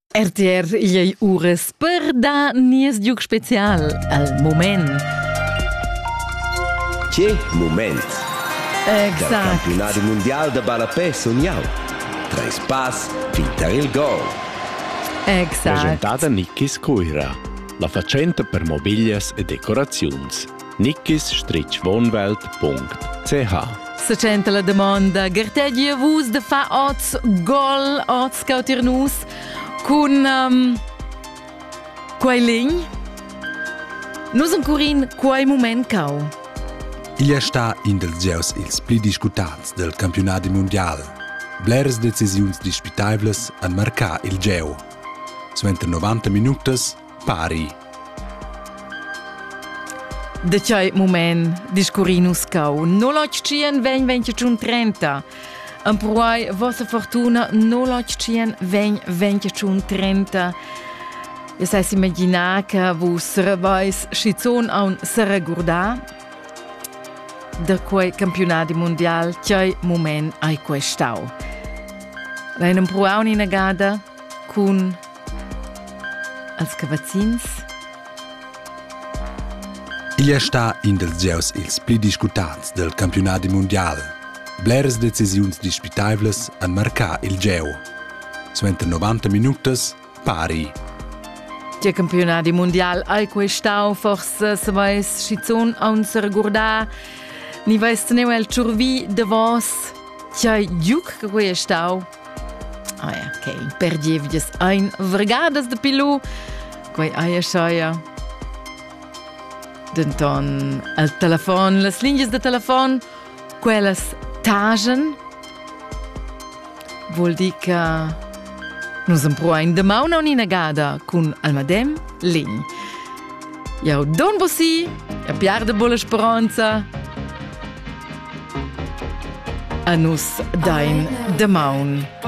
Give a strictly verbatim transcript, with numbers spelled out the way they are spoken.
R T R gli ures per da nies giug special al moment. Che moment? Exact. Del campionato mondiale de balapè sognau. Tres pass, finter il gol. Exact. Presentata Nickis Coira, la facenta per mobilias e decoraziuns. nickis wohnwelt punkt c h. Se c'entra la domanda, gertegli a vus de fa oz gol, oz cauternus, con um, quai legn? Nus ancurin quai moment cau. Il sta in dels geus ils pli discutats del campionati mondial. Bleras decisiuns disputables an marcar il geu. Suenter novanta minutas, pari. De c'è moment discurinus cau. No loc cien ven ventiun trenta. Am pruai vostra fortuna no loc cien ven ventiun trenta. E sai si immagina che vos ravais schizon a un saragurda da quei campionati mondial c'è moment ai quei stau. Lein am pruau ni negada con als cavazzins. Il sta in dels geus ils pli discutats del campionati mondial. Bleras decisiuns disputables an marcar il geu. Suenter novanta minutas, pari. C'è campionati mondial ai quei stau forse se vais schizon a un saragurda. Ni vais teneu el ciurvi de vos. C'è giuc che quei stau. Ah ja, ok. Perdievies ein vergadas de pilu. Quei aia schaia. Denton al telefon, las linjas de telefon, quellas tagen. Vuol dir che nus emproain de mauna un'ina gada cun almadem lign. Jau don bossi, a piar de bolla speranza. A nus dain de maun.